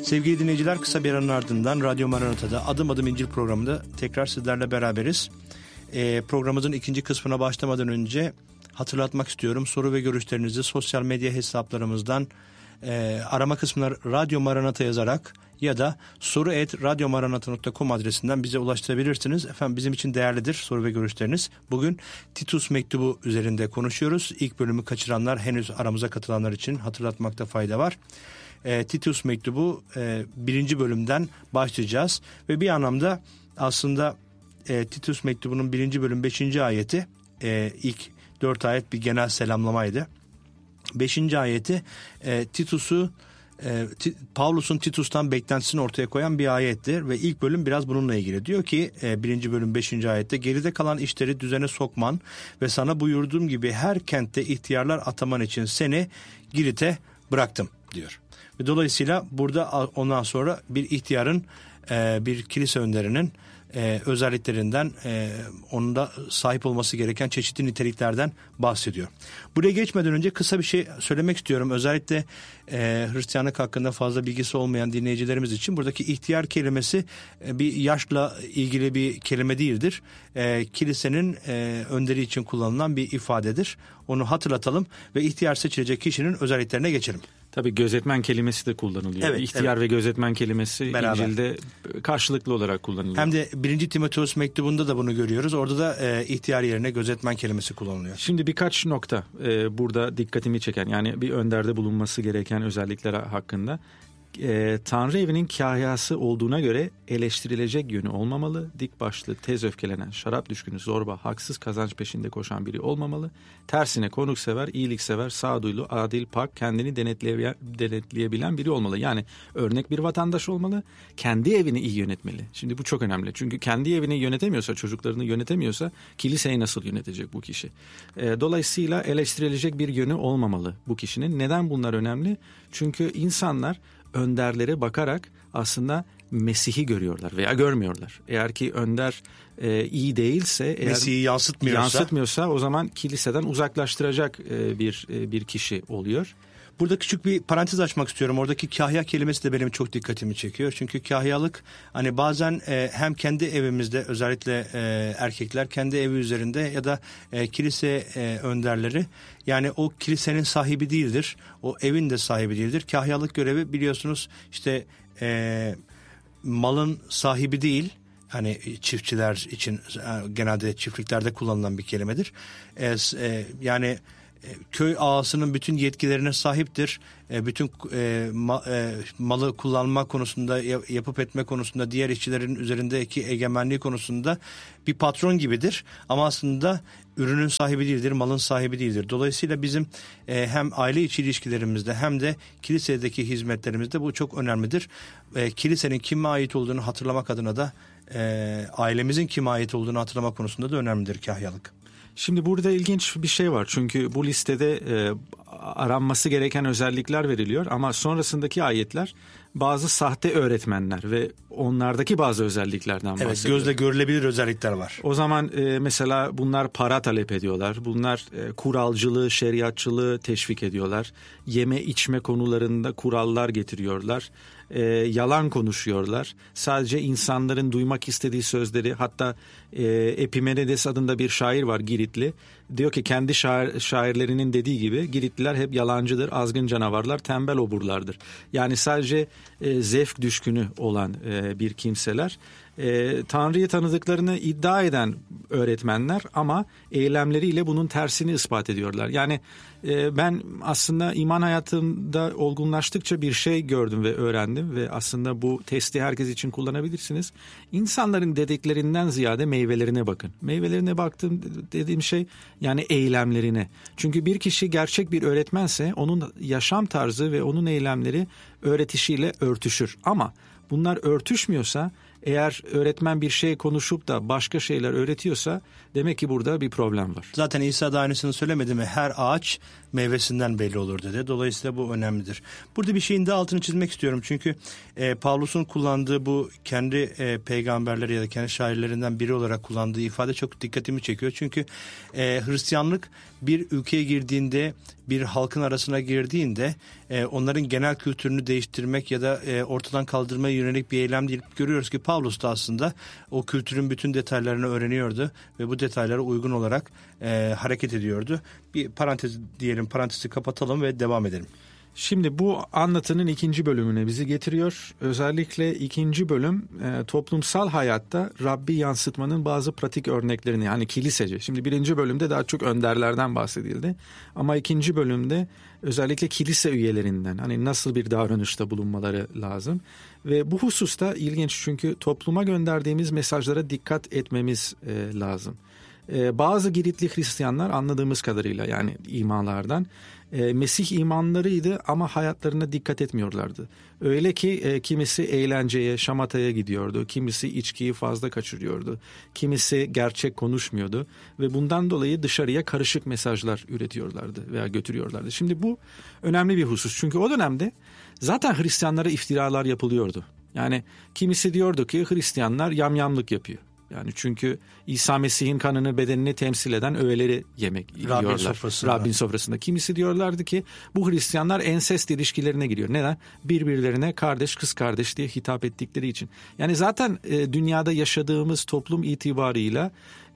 Sevgili dinleyiciler, kısa bir aranın ardından Radyo Maranata'da Adım Adım İncil programında tekrar sizlerle beraberiz. Programımızın ikinci kısmına başlamadan önce hatırlatmak istiyorum. Soru ve görüşlerinizi sosyal medya hesaplarımızdan arama kısmına Radyo Maranata yazarak ya da soru@radyomaranata.com adresinden bize ulaştırabilirsiniz. Efendim, bizim için değerlidir soru ve görüşleriniz. Bugün Titus mektubu üzerinde konuşuyoruz. İlk bölümü kaçıranlar, henüz aramıza katılanlar için hatırlatmakta fayda var. Titus mektubu 1. bölümden başlayacağız ve bir anlamda aslında Titus mektubunun 1. bölüm 5. ayeti ilk 4 ayet bir genel selamlamaydı. 5. ayeti Pavlus'un Titus'tan beklentisini ortaya koyan bir ayettir ve ilk bölüm biraz bununla ilgili. Diyor ki 1. bölüm 5. ayette, geride kalan işleri düzene sokman ve sana buyurduğum gibi her kentte ihtiyarlar ataman için seni Girit'e bıraktım diyor. Ve dolayısıyla burada ondan sonra bir ihtiyarın, bir kilise önderinin özelliklerinden, onun da sahip olması gereken çeşitli niteliklerden bahsediyor. Buraya geçmeden önce kısa bir şey söylemek istiyorum. Özellikle Hristiyanlık hakkında fazla bilgisi olmayan dinleyicilerimiz için buradaki ihtiyar kelimesi bir yaşla ilgili bir kelime değildir. Kilisenin önderi için kullanılan bir ifadedir. Onu hatırlatalım ve ihtiyar seçilecek kişinin özelliklerine geçelim. Tabii gözetmen kelimesi de kullanılıyor. Evet, İhtiyar ve gözetmen kelimesi beraber İncil'de karşılıklı olarak kullanılıyor. Hem de 1. Timoteus mektubunda da bunu görüyoruz. Orada da ihtiyar yerine gözetmen kelimesi kullanılıyor. Şimdi birkaç nokta burada dikkatimi çeken, yani bir önderde bulunması gereken özellikler hakkında. Tanrı evinin kahyası olduğuna göre eleştirilecek yönü olmamalı. Dik başlı, tez öfkelenen, şarap düşkünü, zorba, haksız kazanç peşinde koşan biri olmamalı. Tersine konuksever, iyiliksever, sağduyulu, adil, pak, kendini denetleyebilen biri olmalı. Yani örnek bir vatandaş olmalı. Kendi evini iyi yönetmeli. Şimdi bu çok önemli. Çünkü kendi evini yönetemiyorsa, çocuklarını yönetemiyorsa kiliseyi nasıl yönetecek bu kişi? Dolayısıyla eleştirilecek bir yönü olmamalı bu kişinin. Neden bunlar önemli? Çünkü insanlar önderlere bakarak aslında Mesih'i görüyorlar veya görmüyorlar. Eğer ki önder iyi değilse, Mesih'i yansıtmıyorsa o zaman kiliseden uzaklaştıracak bir kişi oluyor. Burada küçük bir parantez açmak istiyorum. Oradaki kahya kelimesi de benim çok dikkatimi çekiyor. Çünkü kahyalık hani bazen hem kendi evimizde, özellikle erkekler kendi evi üzerinde ya da kilise önderleri, yani o kilisenin sahibi değildir. O evin de sahibi değildir. Kahyalık görevi, biliyorsunuz, işte malın sahibi değil. Hani çiftçiler için genelde çiftliklerde kullanılan bir kelimedir. Yani köy ağasının bütün yetkilerine sahiptir. Bütün malı kullanma konusunda, yapıp etme konusunda, diğer işçilerin üzerindeki egemenliği konusunda bir patron gibidir. Ama aslında ürünün sahibi değildir, malın sahibi değildir. Dolayısıyla bizim hem aile içi ilişkilerimizde hem de kilisedeki hizmetlerimizde bu çok önemlidir. Kilisenin kime ait olduğunu hatırlamak adına da ailemizin kime ait olduğunu hatırlamak konusunda da önemlidir kahyalık. Şimdi burada ilginç bir şey var, çünkü bu listede aranması gereken özellikler veriliyor ama sonrasındaki ayetler bazı sahte öğretmenler ve onlardaki bazı özelliklerden bahsediyor. Evet, gözle görülebilir özellikler var. O zaman mesela bunlar para talep ediyorlar. Bunlar kuralcılığı, şeriatçılığı teşvik ediyorlar. Yeme içme konularında kurallar getiriyorlar. Yalan konuşuyorlar. Sadece insanların duymak istediği sözleri, hatta Epimenides adında bir şair var, Giritli. Diyor ki kendi şairlerinin dediği gibi Giritliler hep yalancıdır, azgın canavarlar, tembel oburlardır. Yani sadece zevk düşkünü olan bir kimseler. Tanrı'yı tanıdıklarını iddia eden öğretmenler ama eylemleriyle bunun tersini ispat ediyorlar. Yani ben aslında iman hayatımda olgunlaştıkça bir şey gördüm ve öğrendim ve aslında bu testi herkes için kullanabilirsiniz. İnsanların dediklerinden ziyade meyvelerine bakın. Meyvelerine baktığım dediğim şey yani eylemlerine. Çünkü bir kişi gerçek bir öğretmense onun yaşam tarzı ve onun eylemleri öğretişiyle örtüşür. Ama bunlar örtüşmüyorsa, Eğer öğretmen bir şey konuşup da başka şeyler öğretiyorsa demek ki burada bir problem var. Zaten İsa da aynısını söylemedi mi? Her ağaç meyvesinden belli olur dedi. Dolayısıyla bu önemlidir. Burada bir şeyin de altını çizmek istiyorum. Çünkü Pavlus'un kullandığı bu kendi peygamberleri ya da kendi şairlerinden biri olarak kullandığı ifade çok dikkatimi çekiyor. Çünkü Hristiyanlık bir ülkeye girdiğinde, bir halkın arasına girdiğinde onların genel kültürünü değiştirmek ya da ortadan kaldırmaya yönelik bir eylem değil. Görüyoruz ki Pavlus da aslında o kültürün bütün detaylarını öğreniyordu ve bu detaylara uygun olarak hareket ediyordu. Bir parantez diyelim, parantezi kapatalım ve devam edelim. Şimdi bu anlatının ikinci bölümüne bizi getiriyor. Özellikle ikinci bölüm toplumsal hayatta Rabbi yansıtmanın bazı pratik örneklerini, yani kilisece. Şimdi birinci bölümde daha çok önderlerden bahsedildi. Ama ikinci bölümde özellikle kilise üyelerinden, hani nasıl bir davranışta bulunmaları lazım. Ve bu hususta ilginç, çünkü topluma gönderdiğimiz mesajlara dikkat etmemiz lazım. Bazı Giritli Hristiyanlar anladığımız kadarıyla, yani imalardan Mesih imanlarıydı ama hayatlarına dikkat etmiyorlardı. Öyle ki kimisi eğlenceye, şamataya gidiyordu, kimisi içkiyi fazla kaçırıyordu, kimisi gerçek konuşmuyordu ve bundan dolayı dışarıya karışık mesajlar üretiyorlardı veya götürüyorlardı. Şimdi bu önemli bir husus, çünkü o dönemde zaten Hristiyanlara iftiralar yapılıyordu. Yani kimisi diyordu ki Hristiyanlar yamyamlık yapıyor. Yani çünkü İsa Mesih'in kanını, bedenini temsil eden öğeleri yemek yiyorlar. Rabbin sofrasında. Kimisi diyorlardı ki bu Hristiyanlar ensest ilişkilerine giriyor. Neden? Birbirlerine kardeş, kız kardeş diye hitap ettikleri için. Yani zaten dünyada yaşadığımız toplum itibarıyla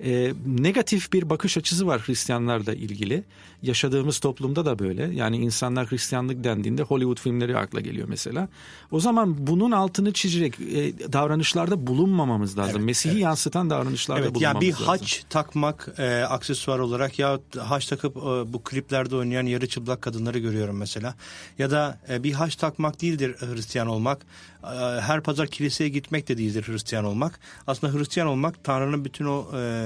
negatif bir bakış açısı var Hristiyanlarla ilgili. Yaşadığımız toplumda da böyle. Yani insanlar Hristiyanlık dendiğinde Hollywood filmleri akla geliyor mesela. O zaman bunun altını çizecek davranışlarda bulunmamamız lazım. Evet, Mesih'i yansıtan davranışlarda bulunmamız lazım. Yani bir haç takmak aksesuar olarak, ya haç takıp bu kliplerde oynayan yarı çıplak kadınları görüyorum mesela. Ya da bir haç takmak değildir Hristiyan olmak. Her pazar kiliseye gitmek de değildir Hristiyan olmak. Aslında Hristiyan olmak Tanrı'nın bütün o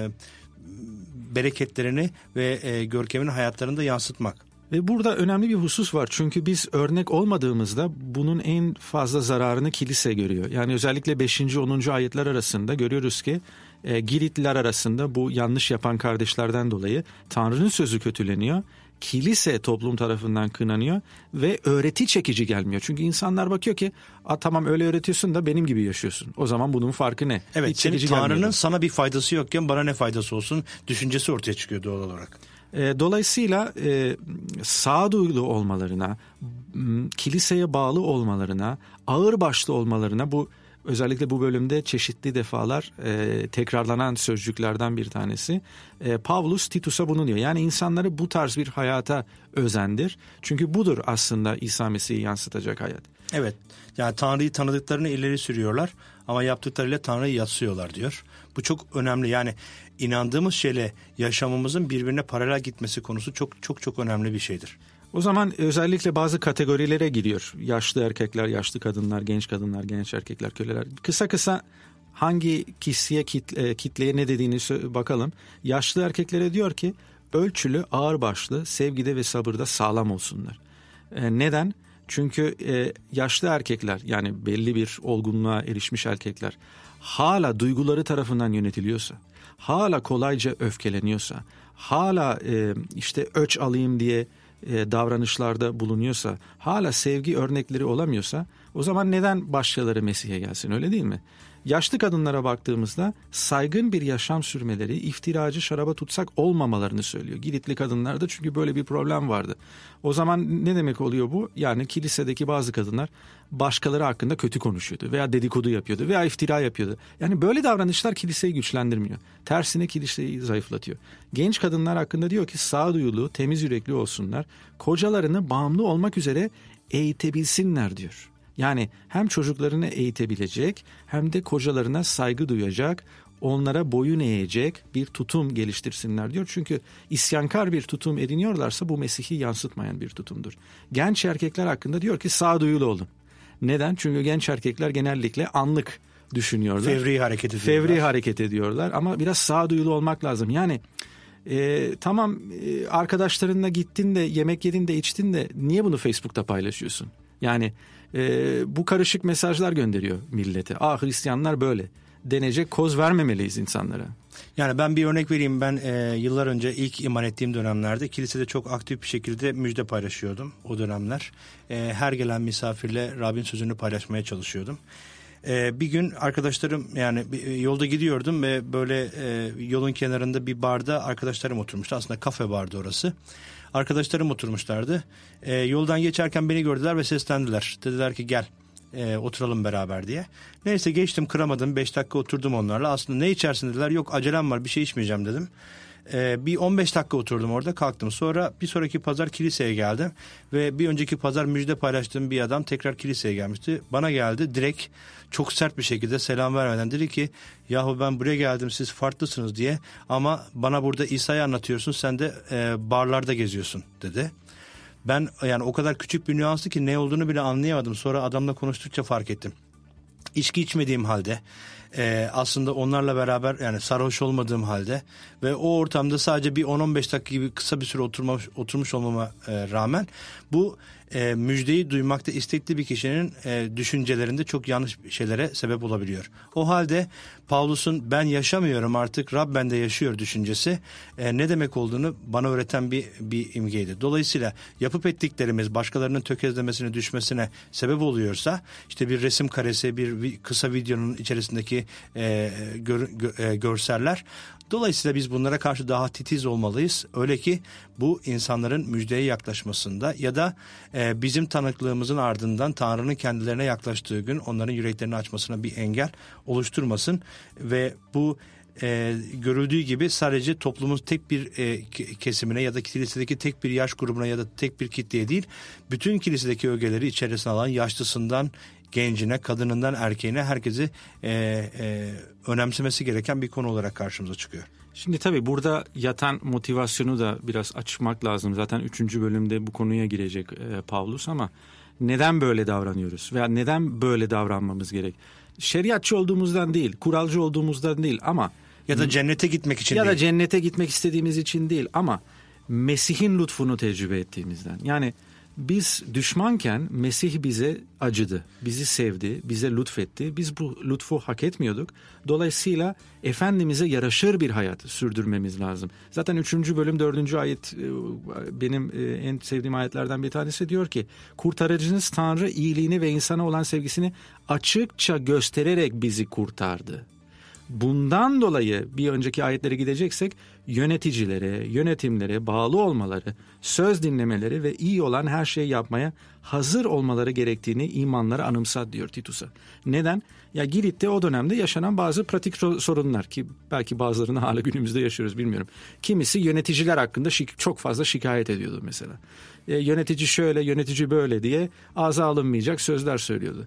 bereketlerini ve görkemini hayatlarında yansıtmak. Ve burada önemli bir husus var. Çünkü biz örnek olmadığımızda bunun en fazla zararını kilise görüyor. Yani özellikle 5. 10. ayetler arasında görüyoruz ki Giritliler arasında bu yanlış yapan kardeşlerden dolayı Tanrı'nın sözü kötüleniyor. Kilise toplum tarafından kınanıyor ve öğreti çekici gelmiyor. Çünkü insanlar bakıyor ki tamam öyle öğretiyorsun da benim gibi yaşıyorsun. O zaman bunun farkı ne? Evet, senin Tanrı'nın sana bir faydası yokken bana ne faydası olsun düşüncesi ortaya çıkıyor doğal olarak. Dolayısıyla sağduyulu olmalarına, kiliseye bağlı olmalarına, ağırbaşlı olmalarına, bu özellikle bu bölümde çeşitli defalar tekrarlanan sözcüklerden bir tanesi. Pavlus Titus'a bunu diyor. Yani insanları bu tarz bir hayata özendir. Çünkü budur aslında İsa Mesih'i yansıtacak hayat. Evet, yani Tanrı'yı tanıdıklarını ileri sürüyorlar ama yaptıklarıyla Tanrı'yı yatsıyorlar diyor. Bu çok önemli, yani inandığımız şeyle yaşamımızın birbirine paralel gitmesi konusu çok önemli bir şeydir. O zaman özellikle bazı kategorilere giriyor. Yaşlı erkekler, yaşlı kadınlar, genç erkekler, köleler. Kısa hangi kitleye ne dediğini bakalım. Yaşlı erkeklere diyor ki ölçülü, ağırbaşlı, sevgide ve sabırda sağlam olsunlar. Neden? Çünkü yaşlı erkekler, yani belli bir olgunluğa erişmiş erkekler hala duyguları tarafından yönetiliyorsa, hala kolayca öfkeleniyorsa, hala işte öç alayım diye davranışlarda bulunuyorsa, hala sevgi örnekleri olamıyorsa, o zaman neden başkaları Mesih'e gelsin, öyle değil mi? Yaşlı kadınlara baktığımızda saygın bir yaşam sürmeleri, iftiracı, şaraba tutsak olmamalarını söylüyor. Giritli kadınlarda çünkü böyle bir problem vardı. O zaman ne demek oluyor bu? Yani kilisedeki bazı kadınlar başkaları hakkında kötü konuşuyordu veya dedikodu yapıyordu veya iftira yapıyordu. Yani böyle davranışlar kiliseyi güçlendirmiyor. Tersine kiliseyi zayıflatıyor. Genç kadınlar hakkında diyor ki sağduyulu, temiz yürekli olsunlar. Kocalarını bağımlı olmak üzere eğitebilsinler diyor. Yani hem çocuklarını eğitebilecek hem de kocalarına saygı duyacak, onlara boyun eğecek bir tutum geliştirsinler diyor. Çünkü isyankar bir tutum ediniyorlarsa bu Mesih'i yansıtmayan bir tutumdur. Genç erkekler hakkında diyor ki sağduyulu olun. Neden? Çünkü genç erkekler genellikle anlık düşünüyorlar. Fevri hareket ediyorlar ama biraz sağduyulu olmak lazım. Yani tamam arkadaşlarınla gittin de yemek yedin de içtin de niye bunu Facebook'ta paylaşıyorsun? Yani bu karışık mesajlar gönderiyor millete. Hristiyanlar böyle denecek koz vermemeliyiz insanlara. Yani ben bir örnek vereyim. Ben yıllar önce ilk iman ettiğim dönemlerde kilisede çok aktif bir şekilde müjde paylaşıyordum o dönemler. Her gelen misafirle Rabbin sözünü paylaşmaya çalışıyordum. Bir gün arkadaşlarım, yani yolda gidiyordum ve böyle yolun kenarında bir barda arkadaşlarım oturmuştu. Aslında kafe bardı orası. Arkadaşlarım oturmuşlardı. Yoldan geçerken beni gördüler ve seslendiler. Dediler ki gel oturalım beraber diye. Neyse geçtim, kıramadım. 5 dakika oturdum onlarla. Aslında ne içersin dediler. Yok acelem var, bir şey içmeyeceğim dedim. Bir 15 dakika oturdum orada, kalktım. Sonra bir sonraki pazar kiliseye geldim. Ve bir önceki pazar müjde paylaştığım bir adam tekrar kiliseye gelmişti. Bana geldi direkt, çok sert bir şekilde selam vermeden dedi ki yahu ben buraya geldim siz farklısınız diye, ama bana burada İsa'yı anlatıyorsun, sen de barlarda geziyorsun dedi. Ben yani o kadar küçük bir nüansı ki ne olduğunu bile anlayamadım. Sonra adamla konuştukça fark ettim. İçki içmediğim halde, aslında onlarla beraber, yani sarhoş olmadığım halde ve o ortamda sadece bir 10-15 dakika gibi kısa bir süre oturmuş olmama rağmen bu müjdeyi duymakta istekli bir kişinin düşüncelerinde çok yanlış şeylere sebep olabiliyor. O halde Pavlus'un ben yaşamıyorum artık Rab bende yaşıyor düşüncesi ne demek olduğunu bana öğreten bir imgeydi. Dolayısıyla yapıp ettiklerimiz başkalarının tökezlemesine, düşmesine sebep oluyorsa, işte bir resim karesi, bir kısa videonun içerisindeki görseller, dolayısıyla biz bunlara karşı daha titiz olmalıyız. Öyle ki bu insanların müjdeye yaklaşmasında ya da bizim tanıklığımızın ardından Tanrı'nın kendilerine yaklaştığı gün onların yüreklerini açmasına bir engel oluşturmasın. Ve bu görüldüğü gibi sadece toplumun tek bir kesimine ya da kilisedeki tek bir yaş grubuna ya da tek bir kitleye değil, bütün kilisedeki ögeleri içerisine alan yaşlısından gencine, kadınından erkeğine herkesi önemsemesi gereken bir konu olarak karşımıza çıkıyor. Şimdi tabii burada yatan motivasyonu da biraz açmak lazım. Zaten 3. bölümde bu konuya girecek Pavlus, ama neden böyle davranıyoruz veya neden böyle davranmamız gerek? Şeriatçı olduğumuzdan değil, kuralcı olduğumuzdan değil ama ya da cennete gitmek için ya değil. da cennete gitmek istediğimiz için değil ama Mesih'in lütfunu tecrübe ettiğimizden. Yani biz düşmanken Mesih bize acıdı, bizi sevdi, bize lütfetti. Biz bu lütfu hak etmiyorduk. Dolayısıyla Efendimiz'e yaraşır bir hayat sürdürmemiz lazım. Zaten 3. bölüm 4. ayet benim en sevdiğim ayetlerden bir tanesi, diyor ki kurtarıcınız Tanrı iyiliğini ve insana olan sevgisini açıkça göstererek bizi kurtardı. Bundan dolayı bir önceki ayetlere gideceksek yöneticilere, yönetimlere bağlı olmaları, söz dinlemeleri ve iyi olan her şeyi yapmaya hazır olmaları gerektiğini imanlara anımsat diyor Titus'a. Neden? Ya Girit'te o dönemde yaşanan bazı pratik sorunlar ki belki bazılarını hala günümüzde yaşıyoruz, bilmiyorum. Kimisi yöneticiler hakkında çok fazla şikayet ediyordu mesela. Yönetici şöyle, yönetici böyle diye ağza alınmayacak sözler söylüyordu.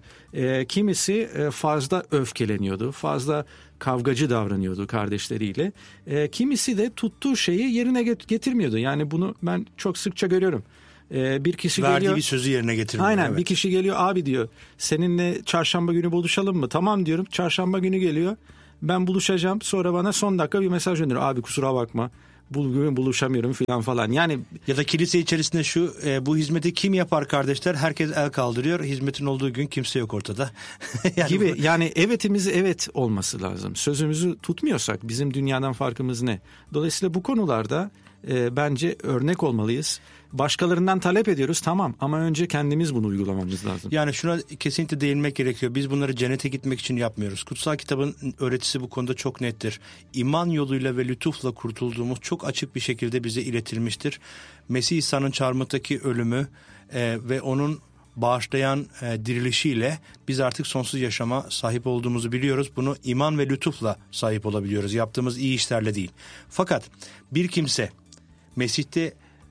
Kimisi fazla öfkeleniyordu, fazla kavgacı davranıyordu kardeşleriyle. Kimisi de tuttuğu şeyi yerine getirmiyordu. Yani bunu ben çok sıkça görüyorum. Bir kişi verdiği geliyor, bir sözü yerine getirmiyor. Aynen, evet. Bir kişi geliyor, abi diyor seninle çarşamba günü buluşalım mı? Tamam diyorum, çarşamba günü geliyor. Ben buluşacağım, sonra bana son dakika bir mesaj gönderiyor. Abi kusura bakma, bugün buluşamıyorum falan. Yani ya da kilise içerisinde bu hizmeti kim yapar kardeşler? Herkes el kaldırıyor. Hizmetin olduğu gün kimse yok ortada. gibi. Yani evetimiz evet olması lazım. Sözümüzü tutmuyorsak bizim dünyadan farkımız ne? Dolayısıyla bu konularda bence örnek olmalıyız. Başkalarından talep ediyoruz, tamam, ama önce kendimiz bunu uygulamamız lazım. Yani şuna kesinlikle değinmek gerekiyor. Biz bunları cennete gitmek için yapmıyoruz. Kutsal kitabın öğretisi bu konuda çok nettir. İman yoluyla ve lütufla kurtulduğumuz çok açık bir şekilde bize iletilmiştir. Mesih İsa'nın çarmıhtaki ölümü ve onun bağışlayan dirilişiyle biz artık sonsuz yaşama sahip olduğumuzu biliyoruz. Bunu iman ve lütufla sahip olabiliyoruz. Yaptığımız iyi işlerle değil. Fakat bir kimse Mesih'te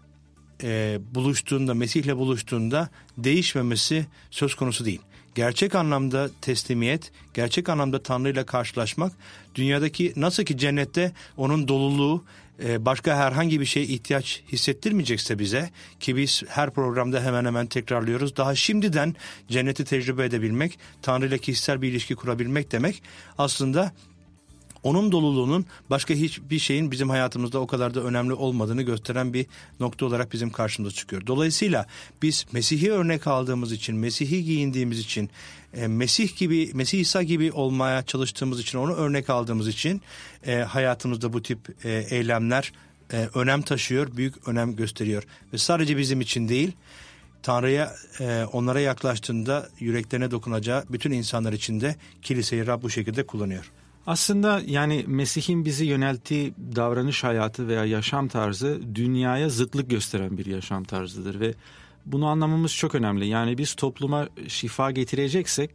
Mesih'le buluştuğunda değişmemesi söz konusu değil. Gerçek anlamda teslimiyet, gerçek anlamda Tanrı ile karşılaşmak, dünyadaki nasıl ki cennette onun doluluğu başka herhangi bir şeye ihtiyaç hissettirmeyecekse bize, ki biz her programda hemen hemen tekrarlıyoruz, daha şimdiden cenneti tecrübe edebilmek, Tanrı ile kişisel bir ilişki kurabilmek demek aslında onun doluluğunun başka hiçbir şeyin bizim hayatımızda o kadar da önemli olmadığını gösteren bir nokta olarak bizim karşımıza çıkıyor. Dolayısıyla biz Mesih'i örnek aldığımız için, Mesih'i giyindiğimiz için, Mesih İsa gibi olmaya çalıştığımız için, onu örnek aldığımız için hayatımızda bu tip eylemler önem taşıyor, büyük önem gösteriyor. Ve sadece bizim için değil, Tanrı'ya onlara yaklaştığında yüreklerine dokunacağı bütün insanlar için de kiliseyi Rab bu şekilde kullanıyor. Aslında yani Mesih'in bizi yönelttiği davranış hayatı veya yaşam tarzı dünyaya zıtlık gösteren bir yaşam tarzıdır ve bunu anlamamız çok önemli. Yani biz topluma şifa getireceksek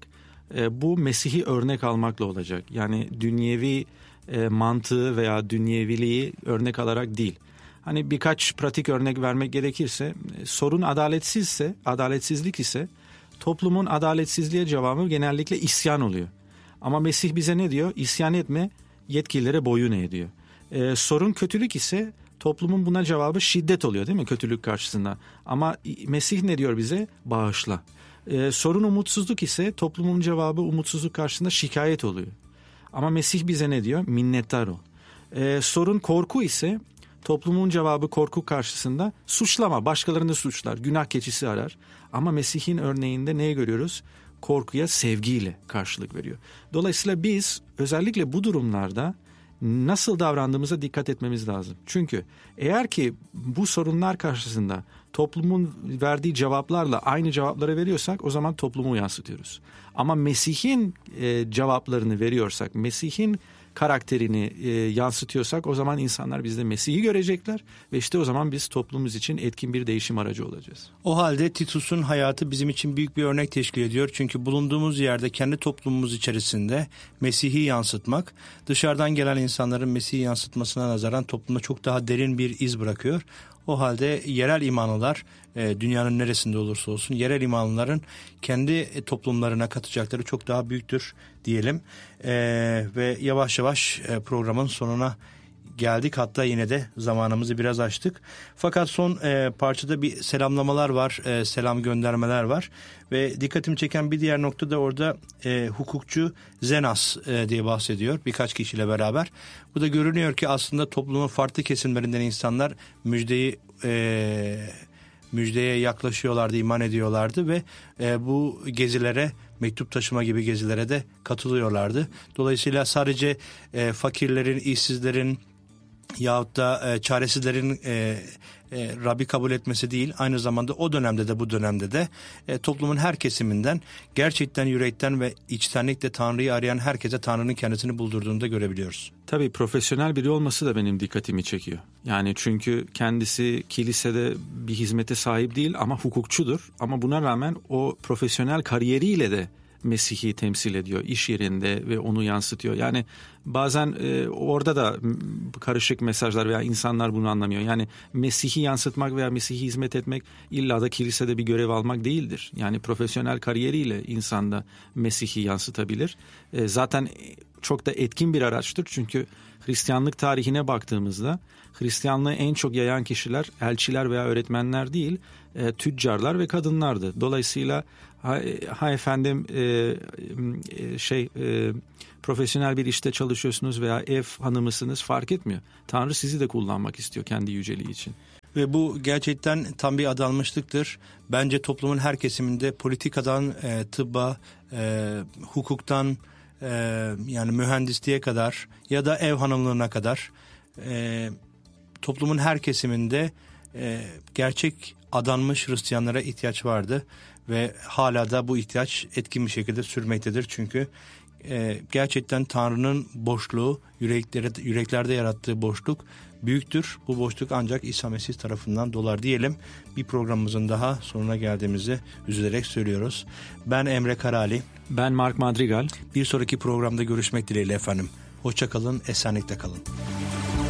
bu Mesih'i örnek almakla olacak. Yani dünyevi mantığı veya dünyeviliği örnek alarak değil. Hani birkaç pratik örnek vermek gerekirse, sorun adaletsizlik ise toplumun adaletsizliğe cevabı genellikle isyan oluyor. Ama Mesih bize ne diyor? İsyan etme, yetkililere boyun eğ diyor. Sorun kötülük ise toplumun buna cevabı şiddet oluyor değil mi kötülük karşısında? Ama Mesih ne diyor bize? Bağışla. Sorun umutsuzluk ise toplumun cevabı umutsuzluk karşısında şikayet oluyor. Ama Mesih bize ne diyor? Minnettar ol. Sorun korku ise toplumun cevabı korku karşısında suçlama, başkalarını suçlar, günah keçisi arar. Ama Mesih'in örneğinde neyi görüyoruz? Korkuya sevgiyle karşılık veriyor. Dolayısıyla biz özellikle bu durumlarda nasıl davrandığımıza dikkat etmemiz lazım. Çünkü eğer ki bu sorunlar karşısında toplumun verdiği cevaplarla aynı cevapları veriyorsak o zaman toplumu yansıtıyoruz. Ama Mesih'in cevaplarını veriyorsak, Mesih'in karakterini yansıtıyorsak o zaman insanlar bizde Mesih'i görecekler ve işte o zaman biz toplumumuz için etkin bir değişim aracı olacağız. O halde Titus'un hayatı bizim için büyük bir örnek teşkil ediyor. Çünkü bulunduğumuz yerde kendi toplumumuz içerisinde Mesih'i yansıtmak, dışarıdan gelen insanların Mesih'i yansıtmasına nazaran toplumda çok daha derin bir iz bırakıyor. O halde yerel imanlılar dünyanın neresinde olursa olsun yerel imanlıların kendi toplumlarına katacakları çok daha büyüktür diyelim. Ve yavaş yavaş programın sonuna geldik. Hatta yine de zamanımızı biraz aştık. Fakat son parçada bir selamlamalar var, selam göndermeler var. Ve dikkatimi çeken bir diğer nokta da orada hukukçu Zenas diye bahsediyor birkaç kişiyle beraber. Bu da görünüyor ki aslında toplumun farklı kesimlerinden insanlar müjdeye yaklaşıyorlardı, iman ediyorlardı ve bu gezilere, mektup taşıma gibi gezilere de katılıyorlardı. Dolayısıyla sadece fakirlerin, işsizlerin yahut da çaresizlerin Rabbi kabul etmesi değil, aynı zamanda o dönemde de bu dönemde de toplumun her kesiminden gerçekten yürekten ve içtenlikle Tanrı'yı arayan herkese Tanrı'nın kendisini buldurduğunu da görebiliyoruz. Tabii profesyonel biri olması da benim dikkatimi çekiyor. Yani çünkü kendisi kilisede bir hizmete sahip değil ama hukukçudur. Ama buna rağmen o profesyonel kariyeriyle de Mesih'i temsil ediyor iş yerinde ve onu yansıtıyor. Yani bazen orada da karışık mesajlar veya insanlar bunu anlamıyor. Yani Mesih'i yansıtmak veya Mesih'i hizmet etmek illa da kilisede bir görev almak değildir. Yani profesyonel kariyeriyle insan da Mesih'i yansıtabilir. Zaten çok da etkin bir araçtır. Çünkü Hristiyanlık tarihine baktığımızda Hristiyanlığı en çok yayan kişiler elçiler veya öğretmenler değil, tüccarlar ve kadınlardı. Dolayısıyla profesyonel bir işte çalışıyorsunuz veya ev hanımısınız fark etmiyor. Tanrı sizi de kullanmak istiyor kendi yüceliği için. Ve bu gerçekten tam bir adanmışlıktır. Bence toplumun her kesiminde politikadan tıbba, hukuktan yani mühendisliğe kadar ya da ev hanımlığına kadar toplumun her kesiminde gerçek adanmış Hristiyanlara ihtiyaç vardı ve hala da bu ihtiyaç etkin bir şekilde sürmektedir. Çünkü gerçekten Tanrı'nın boşluğu, yüreklerde yarattığı boşluk büyüktür. Bu boşluk ancak İsa Mesih tarafından dolar diyelim. Bir programımızın daha sonuna geldiğimizi üzülerek söylüyoruz. Ben Emre Karali. Ben Mark Madrigal. Bir sonraki programda görüşmek dileğiyle efendim. Hoşça kalın, esenlikle kalın.